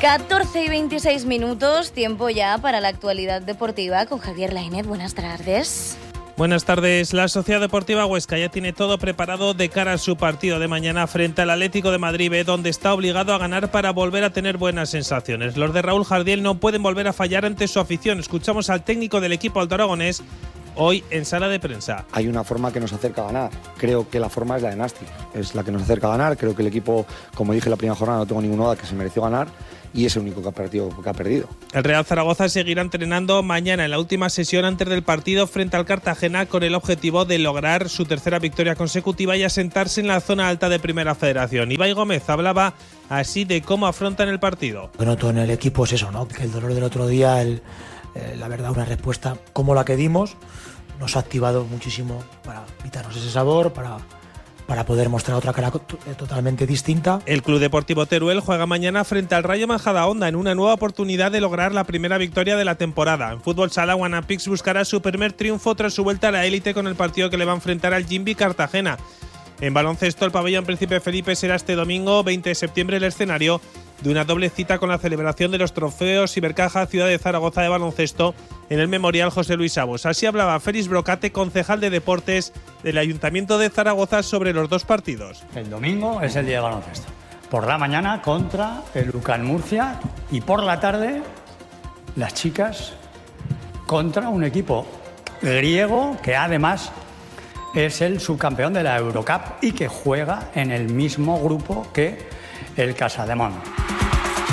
14:26, tiempo ya para la actualidad deportiva con Javier Lainez. Buenas tardes. Buenas tardes. La Sociedad Deportiva Huesca ya tiene todo preparado de cara a su partido de mañana frente al Atlético de Madrid B, donde está obligado a ganar para volver a tener buenas sensaciones. Los de Raúl Jardiel no pueden volver a fallar ante su afición. Escuchamos al técnico del equipo alto aragonés hoy en sala de prensa. Hay una forma que nos acerca a ganar. Creo que la forma es la de Nasti. Es la que nos acerca a ganar. Creo que el equipo, como dije en la primera jornada, no tengo ninguna duda que se mereció ganar. Y es el único partido que ha perdido. El Real Zaragoza seguirá entrenando mañana en la última sesión antes del partido frente al Cartagena con el objetivo de lograr su tercera victoria consecutiva y asentarse en la zona alta de Primera Federación. Ibai Gómez hablaba así de cómo afrontan el partido. Lo que noto en el equipo es eso, ¿no? Que el dolor del otro día, la verdad, una respuesta como la que dimos nos ha activado muchísimo para quitarnos ese sabor, para poder mostrar otra cara totalmente distinta. El Club Deportivo Teruel juega mañana frente al Rayo Majadahonda en una nueva oportunidad de lograr la primera victoria de la temporada. En fútbol sala, Guanapix buscará su primer triunfo tras su vuelta a la élite con el partido que le va a enfrentar al Jimby Cartagena. En baloncesto, el pabellón Príncipe Felipe será este domingo 20 de septiembre el escenario de una doble cita con la celebración de los trofeos Ibercaja Ciudad de Zaragoza de baloncesto en el Memorial José Luis Sabos. Así hablaba Félix Brocate, concejal de deportes del Ayuntamiento de Zaragoza, sobre los dos partidos. El domingo es el día de baloncesto. Por la mañana contra el UCAN Murcia y por la tarde las chicas contra un equipo griego que además es el subcampeón de la Eurocup y que juega en el mismo grupo que el Casademont.